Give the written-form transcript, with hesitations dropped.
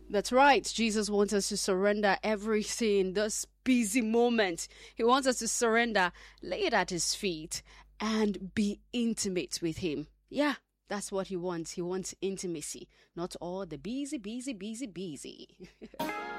That's right. Jesus wants us to surrender everything, this busy moment. He wants us to surrender, lay it at his feet, and be intimate with him. Yeah, that's what he wants. He wants intimacy, not all the busy, busy, busy, busy.